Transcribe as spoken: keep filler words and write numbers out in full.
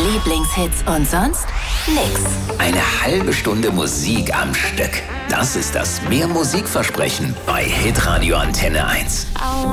Lieblingshits und sonst nix. Eine halbe Stunde Musik am Stück. Das ist das Mehr Musikversprechen bei Hitradio Antenne eins.